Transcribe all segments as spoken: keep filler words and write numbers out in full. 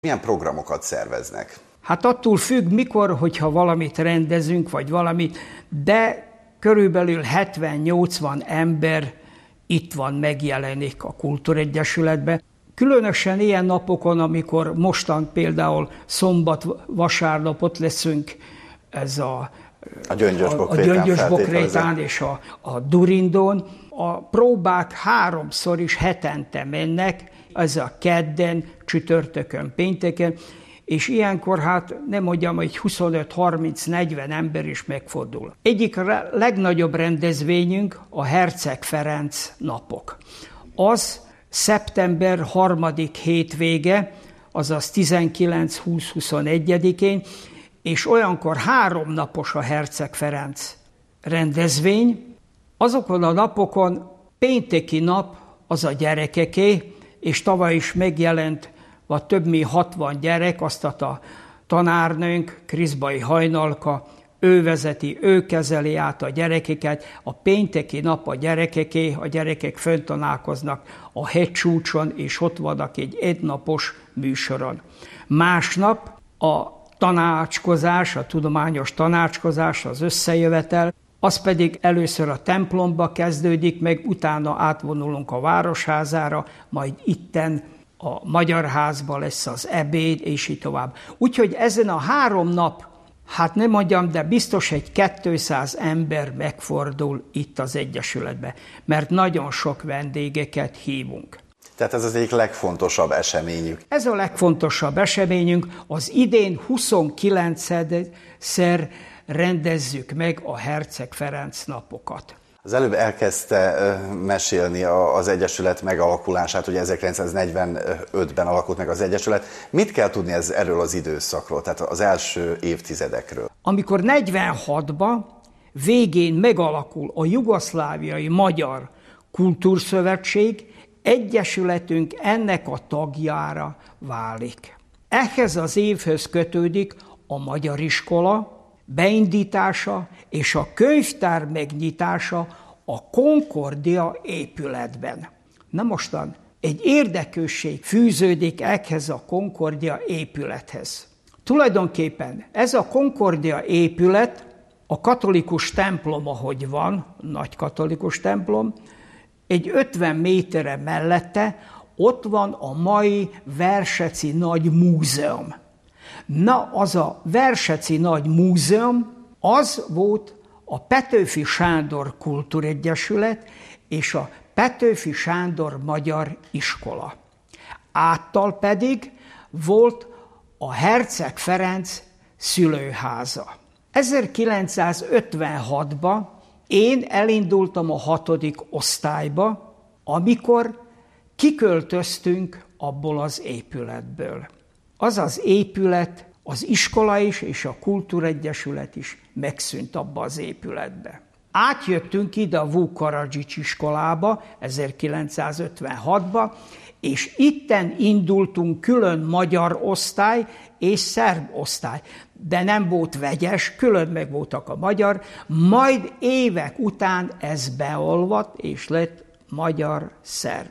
Milyen programokat szerveznek? Hát attól függ, mikor, hogyha valamit rendezünk, vagy valamit, de körülbelül hetven-nyolcvan ember itt van, megjelenik a Kultúregyesületben. Különösen ilyen napokon, amikor mostan például szombat, vasárnap ott leszünk, ez a, a Gyöngyös Bokrétán és a, a Durindón, a próbák háromszor is hetente mennek, ez a kedden, csütörtökön, pénteken, és ilyenkor hát nem mondjam, hogy huszonöt-harminc-negyven ember is megfordul. Egyik legnagyobb rendezvényünk a Herceg Ferenc napok. Az szeptember harmadik hétvége, azaz tizenkilenc-húsz-huszonegyedikén, és olyankor háromnapos a Herceg Ferenc rendezvény. Azokon a napokon pénteki nap az a gyerekeké, és tavaly is megjelent vagy több mint hatvan gyerek, azt a tanárnőnk, Kriszbai Hajnalka, ő vezeti, ő kezeli át a gyerekeket. A pénteki nap a gyerekeké, a gyerekek föntanálkoznak a hegycsúcson, és ott vannak egy egynapos műsoron. Másnap a tanácskozás, a tudományos tanácskozás, az összejövetel, az pedig először a templomba kezdődik, meg utána átvonulunk a Városházára, majd itten a Magyar Házban lesz az ebéd, és így tovább. Úgyhogy ezen a három nap, hát nem mondjam, de biztos egy kétszáz ember megfordul itt az Egyesületbe, mert nagyon sok vendégeket hívunk. Tehát ez az egyik legfontosabb eseményük. Ez a legfontosabb eseményünk. Az idén huszonkilencedszer rendezzük meg a Herceg Ferenc napokat. Az előbb elkezdte mesélni az Egyesület megalakulását, ugye ezerkilencszáznegyvenötben alakult meg az Egyesület. Mit kell tudni ez, erről az időszakról, tehát az első évtizedekről? Amikor negyvenhatban végén megalakul a Jugoszláviai Magyar Kultúrszövetség, Egyesületünk ennek a tagjára válik. Ehhez az évhöz kötődik a Magyar Iskola beindítása és a könyvtár megnyitása a Concordia épületben. Na mostan egy érdekesség fűződik ehhez a Concordia épülethez. Tulajdonképpen ez a Concordia épület, a katolikus templom, ahogy van, nagy katolikus templom, egy ötven méterre mellette ott van a mai Verseci Nagy Múzeum. Na, az a Verseci Nagy Múzeum, az volt a Petőfi Sándor Kultúregyesület és a Petőfi Sándor Magyar Iskola. Áttal pedig volt a Herceg Ferenc szülőháza. ezerkilencszázötvenhatban én elindultam a hatodik osztályba, amikor kiköltöztünk abból az épületből. Az az épület, az iskola is és a Kultúregyesület is megszűnt abba az épületbe. Átjöttünk ide a Vukaradzsics iskolába ezerkilencszázötvenhatban, és itten indultunk külön magyar osztály és szerb osztály. De nem volt vegyes, külön meg voltak a magyar, majd évek után ez beolvadt, és lett magyar-szerb.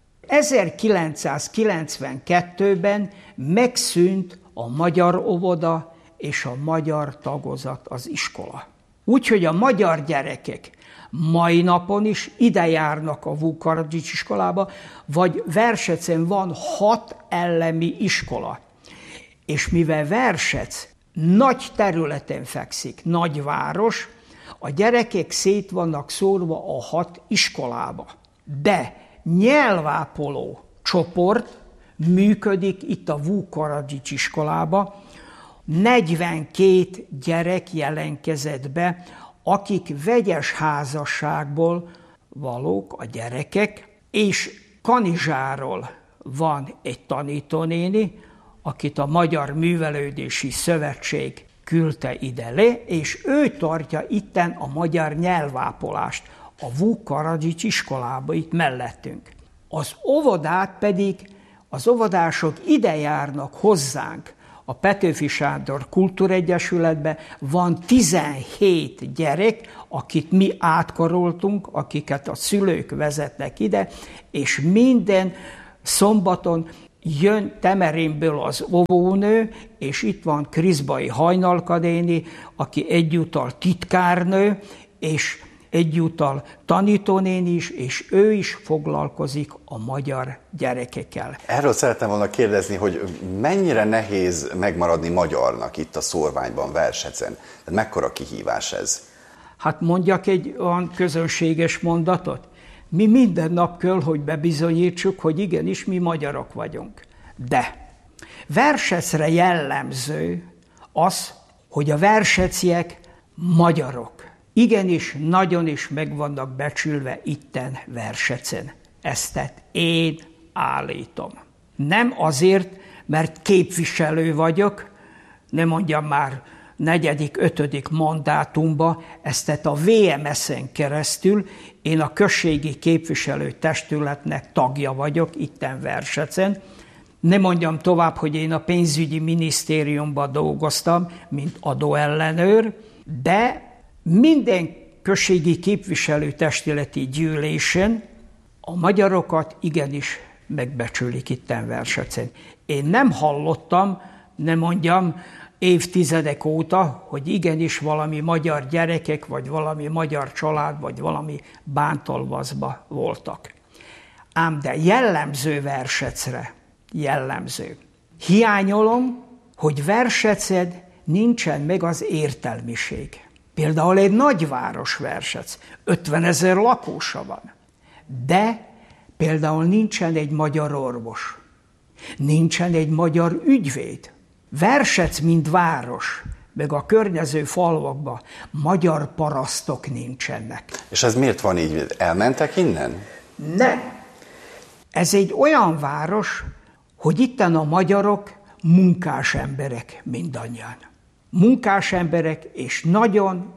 ezerkilencszázkilencvenkettőben megszűnt a magyar óvoda és a magyar tagozat, az iskola. Úgyhogy a magyar gyerekek mai napon is ide járnak a Vukaradzsics iskolába, vagy Versecen van hat elemi iskola. És mivel Versec nagy területen fekszik, nagyváros, a gyerekek szét vannak szórva a hat iskolába. De nyelvápoló csoport működik itt a Vukaradzsics iskolába. negyvenkét gyerek jelentkezett be, akik vegyes házasságból valók a gyerekek, és Kanizsáról van egy tanítónéni, akit a Magyar Művelődési Szövetség küldte ide le, és ő tartja itten a magyar nyelvápolást a Vukaradzsics iskolába itt mellettünk. Az óvodát pedig, az óvodások ide járnak hozzánk a Petőfi Sándor Kultúregyesületbe, van tizenhét gyerek, akit mi átkaroltunk, akiket a szülők vezetnek ide, és minden szombaton jön Temerénből az óvónő, és itt van Kriszbai Hajnalka néni, aki egyúttal titkárnő, és egyúttal tanítónéni is, és ő is foglalkozik a magyar gyerekekkel. Erről szerettem volna kérdezni, hogy mennyire nehéz megmaradni magyarnak itt a szórványban, Versecen? Tehát mekkora kihívás ez? Hát mondjak egy olyan közönséges mondatot. Mi minden nap kell, hogy bebizonyítsuk, hogy igenis mi magyarok vagyunk. De Versecre jellemző az, hogy a verseciek magyarok. Igenis, nagyon is meg vannak becsülve itten Versecen. Ezt én állítom. Nem azért, mert képviselő vagyok, nem mondjam már negyedik, ötödik mandátumba, ezt a vé em es-en keresztül én a községi képviselő testületnek tagja vagyok itten Versecen. Nem mondjam tovább, hogy én a pénzügyi minisztériumban dolgoztam, mint adóellenőr, de minden községi képviselőtestületi gyűlésen a magyarokat igenis megbecsülik itten Versecen. Én nem hallottam, nem mondjam, évtizedek óta, hogy igenis valami magyar gyerekek, vagy valami magyar család, vagy valami bántalmazva voltak. Ám de jellemző Versecre, jellemző. Hiányolom, hogy Versecen nincsen meg az értelmiség. Például egy nagyváros Versec, ötvenezer lakósa van, de például nincsen egy magyar orvos, nincsen egy magyar ügyvéd. Versec, mint város, meg a környező falvakban magyar parasztok nincsenek. És ez miért van így? Elmentek innen? Nem. Ez egy olyan város, hogy itten a magyarok munkás emberek mindannyian. Munkás emberek, és nagyon,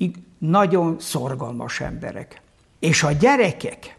nagyon szorgalmas emberek. És a gyerekek,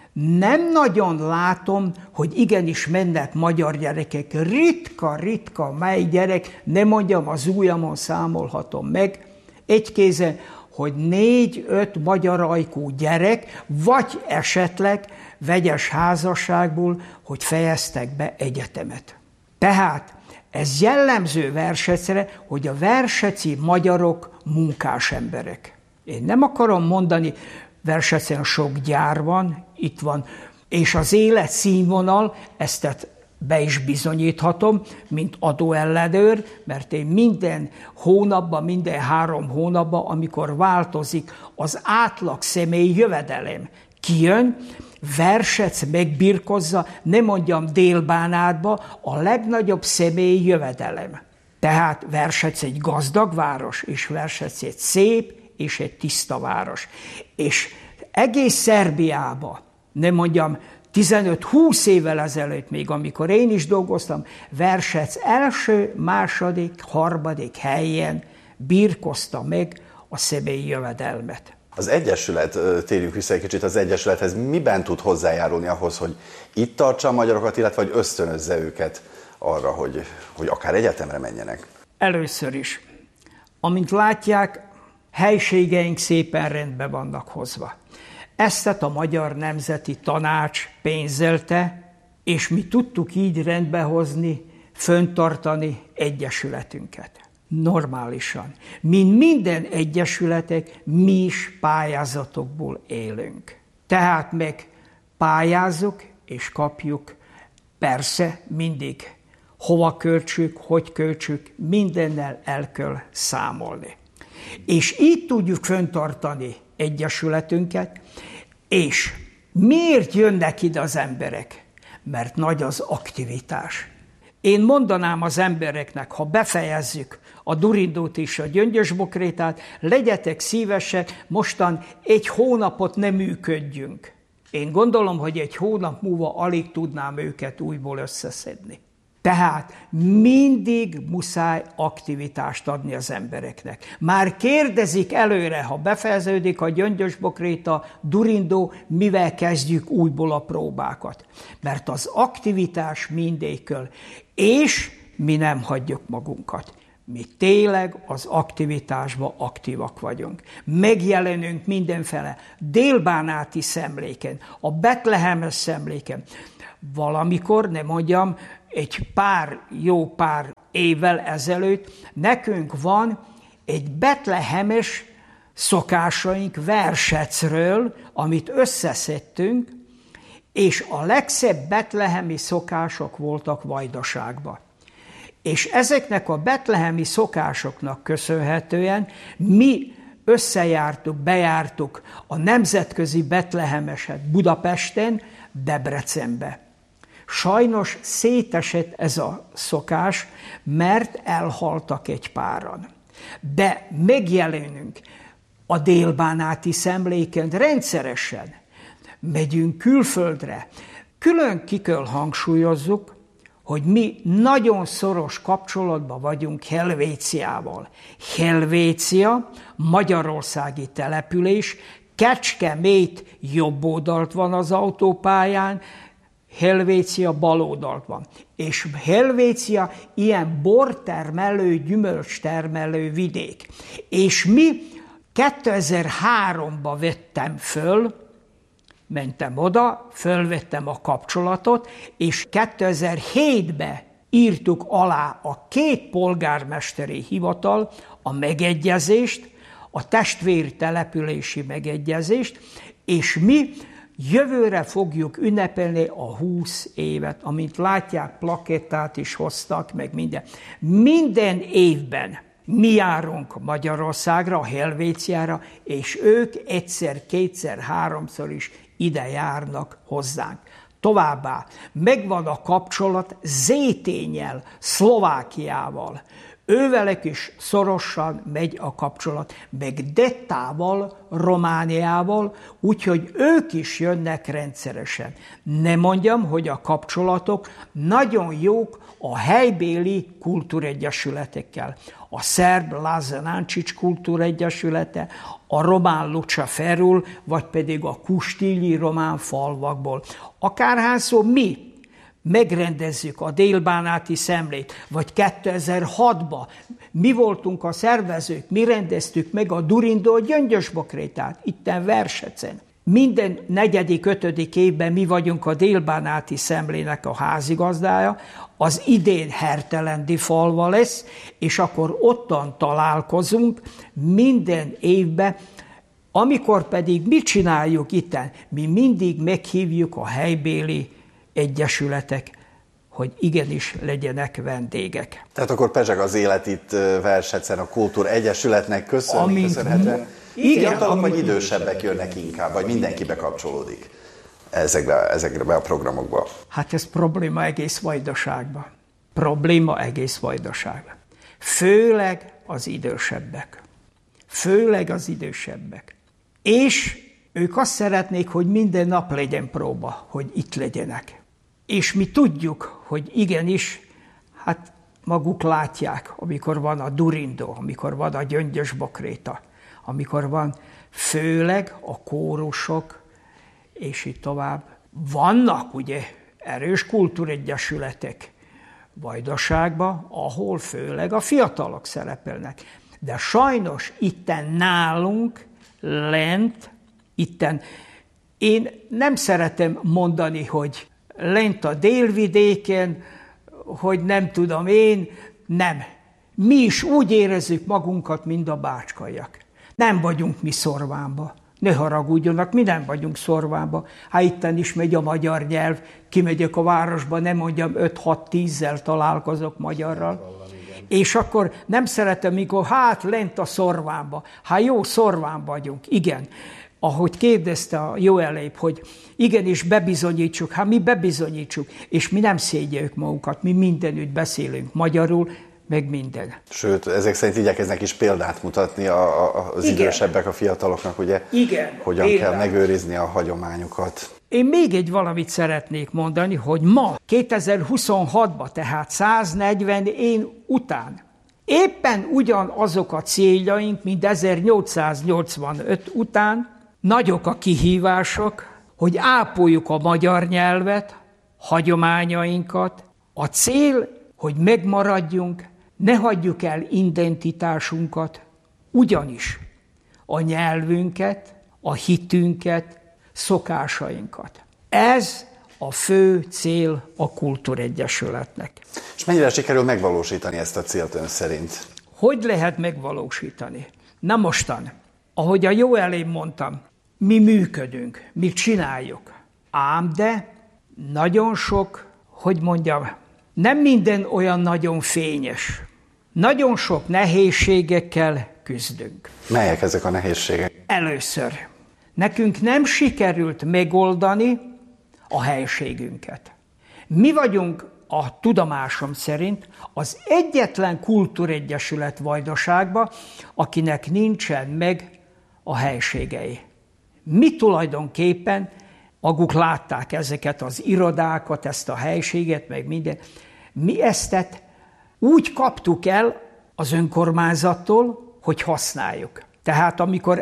nem nagyon látom, hogy igenis mennek magyar gyerekek. Ritka, ritka, mely gyerek, nem mondjam, az ujjamon számolhatom meg, egy kézen, hogy négy-öt magyar ajkú gyerek, vagy esetleg vegyes házasságból, hogy fejeztek be egyetemet. Tehát ez jellemző Versecre, hogy a verseci magyarok munkás emberek. Én nem akarom mondani, Versecen sok gyár van, itt van, és az élet színvonal, ezt be is bizonyíthatom, mint adóellenőr, mert én minden hónapban, minden három hónapban, amikor változik az átlag személyi jövedelem, kijön, Versec megbirkozza, nem mondjam Dél-Bánátba, a legnagyobb személyi jövedelem. Tehát Versec egy gazdag város, és Versec egy szép és egy tiszta város. És egész Szerbiában, nem mondjam, tizenöt-húsz évvel ezelőtt még, amikor én is dolgoztam, Versec első, második, harmadik helyen birkozta meg a személyi jövedelmet. Az Egyesület, térjünk vissza egy kicsit az Egyesülethez, miben tud hozzájárulni ahhoz, hogy itt tartsa a magyarokat, illetve hogy ösztönözze őket arra, hogy, hogy akár egyetemre menjenek? Először is, amint látják, helységeink szépen rendbe vannak hozva. Ezt a Magyar Nemzeti Tanács pénzelte, és mi tudtuk így rendbe hozni, föntartani egyesületünket. Normálisan. Mint minden egyesületek, mi is pályázatokból élünk. Tehát meg pályázunk és kapjuk, persze mindig hova költsük, hogy költsük, mindennel el kell számolni. És így tudjuk fenntartani egyesületünket, és miért jönnek ide az emberek? Mert nagy az aktivitás. Én mondanám az embereknek, ha befejezzük a Durindót és a Gyöngyösbokrétát, legyetek szívesek, mostan egy hónapot nem működjünk. Én gondolom, hogy egy hónap múlva alig tudnám őket újból összeszedni. Tehát mindig muszáj aktivitást adni az embereknek. Már kérdezik előre, ha befejeződik a Gyöngyösbokréta, Durindó, mivel kezdjük újból a próbákat. Mert az aktivitás mindéköl, és mi nem hagyjuk magunkat. Mi tényleg az aktivitásban aktívak vagyunk. Megjelenünk mindenfele, délbánáti szemléken, a betlehemes szemléken. Valamikor, nem mondjam, egy pár, jó pár évvel ezelőtt nekünk van egy betlehemes szokásaink versecről, amit összeszedtünk, és a legszebb betlehemi szokások voltak Vajdaságban. És ezeknek a betlehemi szokásoknak köszönhetően mi összejártuk, bejártuk a nemzetközi betlehemeset Budapesten, Debrecenbe. Sajnos szétesett ez a szokás, mert elhaltak egy páran. De megjelenünk a délbánáti szemléken rendszeresen, megyünk külföldre. Külön ki kell hangsúlyozzuk, hogy mi nagyon szoros kapcsolatban vagyunk Helvéciával. Helvécia magyarországi település, Kecskemét jobb oldalt van az autópályán, Helvécia bal oldalt van. És Helvécia ilyen bortermelő, gyümölcstermelő vidék. És mi kétezer-háromban vettem föl, mentem oda, fölvettem a kapcsolatot, és kétezer-hétben írtuk alá a két polgármesteri hivatal a megegyezést, a testvértelepülési megegyezést, és mi jövőre fogjuk ünnepelni a húsz évet, amint látják, plakettát is hoztak, meg minden. Minden évben mi járunk Magyarországra, a Helvéciára, és ők egyszer, kétszer, háromszor is ide járnak hozzánk. Továbbá megvan a kapcsolat Zétényel, Szlovákiával. Ővelek is szorosan megy a kapcsolat, meg Dettával, Romániával, úgyhogy ők is jönnek rendszeresen. Ne mondjam, hogy a kapcsolatok nagyon jók a helybéli kultúregyesületekkel. A szerb Lázár Náncsics kultúregyesülete, a román Lucsa Ferul, vagy pedig a kustilyi román falvakból. Akárhányszor mi megrendezzük a délbánáti szemlét, vagy kétezer-hatban mi voltunk a szervezők, mi rendeztük meg a Durindó Gyöngyösbokrétát, itten Versecen. Minden negyedik, ötödik évben mi vagyunk a délbánáti szemlének a házigazdája, az idén Hertelendi falva lesz, és akkor ottan találkozunk minden évben, amikor pedig mit csináljuk itten? Mi mindig meghívjuk a helybéli egyesületek, hogy igenis legyenek vendégek. Tehát akkor pezseg az élet itt Versecen, a Kultúr Egyesületnek köszönni, köszönhetően. Fiatalok vagy idősebbek jönnek inkább, vagy mindenki bekapcsolódik ezekbe, ezekbe a programokba? Hát ez probléma egész Vajdaságban. Probléma egész Vajdaságban. Főleg az idősebbek. Főleg az idősebbek. És ők azt szeretnék, hogy minden nap legyen próba, hogy itt legyenek. És mi tudjuk, hogy igenis, hát maguk látják, amikor van a Durindó, amikor van a Gyöngyösbokréta, amikor van főleg a kórusok, és így tovább. Vannak ugye erős kultúregyesületek Vajdaságban, ahol főleg a fiatalok szerepelnek. De sajnos itten nálunk, lent, itten, én nem szeretem mondani, hogy lent a délvidéken, hogy nem tudom én, nem. Mi is úgy érezzük magunkat, mint a bácskaiak. Nem vagyunk mi Szorvánba. Ne haragudjanak, mi nem vagyunk Szorvánba. Hát itten is megy a magyar nyelv, kimegyek a városba, nem mondjam öt-hat-tízzel találkozok magyarral. És akkor nem szeretem, mikor hát lent a Szorvánba. Hát jó, Szorván vagyunk, igen. Ahogy kérdezte a jó elébb, hogy igenis bebizonyítsuk, hát mi bebizonyítsuk, és mi nem szégyeljük magunkat, mi mindenütt beszélünk magyarul, meg minden. Sőt, ezek szerint igyekeznek is példát mutatni a, a, az igen. idősebbek, a fiataloknak, ugye, igen, hogyan példát. kell megőrizni a hagyományokat. Én még egy valamit szeretnék mondani, hogy ma, kétezer-huszonhatban, tehát száznegyven év után, éppen ugyanazok a céljaink, mint ezernyolcszáznyolcvanöt után, nagyok a kihívások, hogy ápoljuk a magyar nyelvet, hagyományainkat. A cél, hogy megmaradjunk, ne hagyjuk el identitásunkat, ugyanis a nyelvünket, a hitünket, szokásainkat. Ez a fő cél a Kultúregyesületnek. És mennyire sikerül megvalósítani ezt a célt ön szerint? Hogy lehet megvalósítani? Na mostan, ahogy a jó elején mondtam, mi működünk, mi csináljuk. Ám de nagyon sok, hogy mondjam, nem minden olyan nagyon fényes. Nagyon sok nehézségekkel küzdünk. Melyek ezek a nehézségek? Először, nekünk nem sikerült megoldani a helységünket. Mi vagyunk a tudomásom szerint az egyetlen kultúregyesület Vajdaságban, akinek nincsen meg a helységei. Mi tulajdonképpen, maguk látták ezeket az irodákat, ezt a helységet, meg minden, mi ezt úgy kaptuk el az önkormányzattól, hogy használjuk. Tehát amikor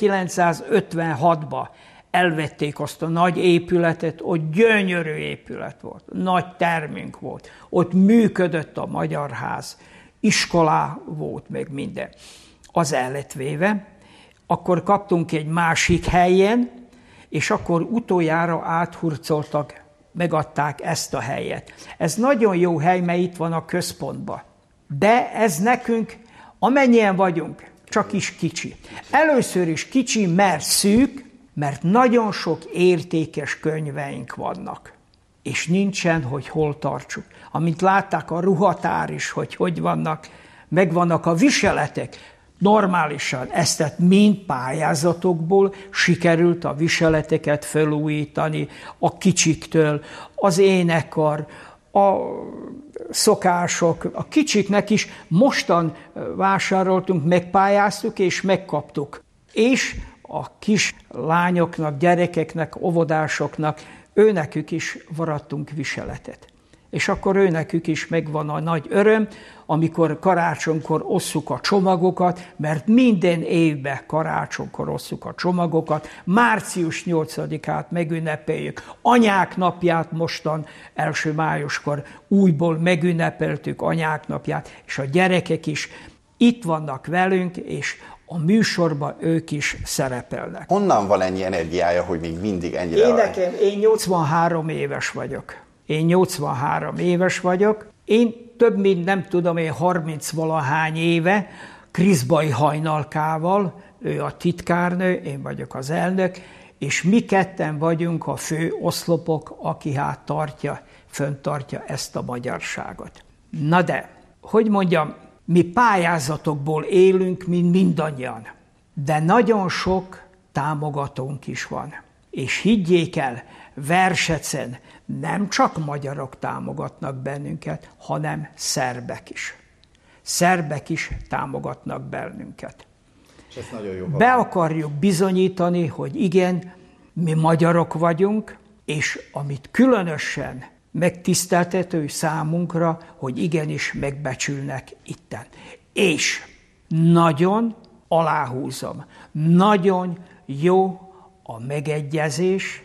ezerkilencszázötvenhatban elvették azt a nagy épületet, ott gyönyörű épület volt, nagy termünk volt, ott működött a Magyar Ház, iskolá volt, meg minden. Az el lett véve, akkor kaptunk egy másik helyen, és akkor utoljára áthurcoltak, megadták ezt a helyet. Ez nagyon jó hely, mert itt van a központban. De ez nekünk, amennyien vagyunk, csak is kicsi. Először is kicsi, mert szűk, mert nagyon sok értékes könyveink vannak, és nincsen, hogy hol tartsuk. Amint látták a ruhatár is, hogy hogy vannak, megvannak a viseletek. Normálisan ezt mind pályázatokból sikerült a viseleteket felújítani, a kicsiktől, az énekkar, a szokások, a kicsiknek is mostan vásároltunk, megpályáztuk és megkaptuk. És a kis lányoknak, gyerekeknek, óvodásoknak, őnekük is varadtunk viseletet. És akkor őnekük is megvan a nagy öröm, amikor karácsonykor osszuk a csomagokat, mert minden évben karácsonykor osszuk a csomagokat, március nyolcadikát megünnepeljük, anyák napját mostan első májuskor újból megünnepeltük anyák napját, és a gyerekek is itt vannak velünk, és a műsorban ők is szerepelnek. Honnan van ennyi energiája, hogy még mindig ennyire... Én nekem, én nyolcvanhárom éves vagyok. Én nyolcvanhárom éves vagyok. Én több mint nem tudom, én harminc-valahány éve Kriszbai Hajnalkával, ő a titkárnő, én vagyok az elnök, és mi ketten vagyunk a fő oszlopok, aki hát tartja, föntartja ezt a magyarságot. Na de, hogy mondjam, mi pályázatokból élünk, mint mindannyian, de nagyon sok támogatónk is van. És higgyék el, Versecen nem csak magyarok támogatnak bennünket, hanem szerbek is. Szerbek is támogatnak bennünket. És ez nagyon jó. Be akarjuk bizonyítani, hogy igen, mi magyarok vagyunk, és amit különösen megtiszteltető számunkra, hogy igenis megbecsülnek itten. És nagyon aláhúzom, nagyon jó a megegyezés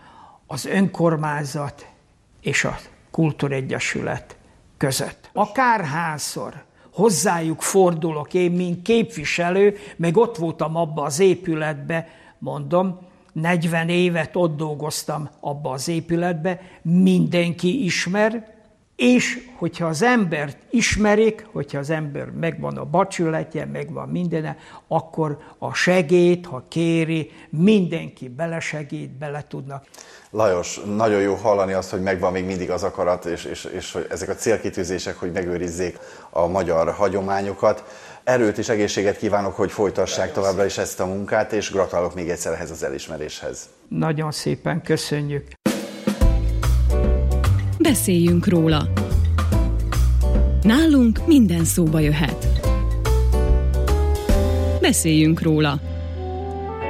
az önkormányzat és a Kultúregyesület között. Akárhányszor hozzájuk fordulok, én mint képviselő, meg ott voltam abba az épületbe, mondom, negyven évet ott dolgoztam abba az épületbe, mindenki ismer, és hogyha az embert ismerik, hogyha az ember megvan a becsületje, megvan mindene, akkor a segéd, ha kéri, mindenki belesegít, bele tudnak. Lajos, nagyon jó hallani azt, hogy megvan még mindig az akarat, és, és, és hogy ezek a célkitűzések, hogy megőrizzék a magyar hagyományokat. Erőt és egészséget kívánok, hogy folytassák továbbra is ezt a munkát, és gratulálok még egyszer ehhez az elismeréshez. Nagyon szépen köszönjük. Beszéljünk róla. Nálunk minden szóba jöhet. Beszéljünk róla.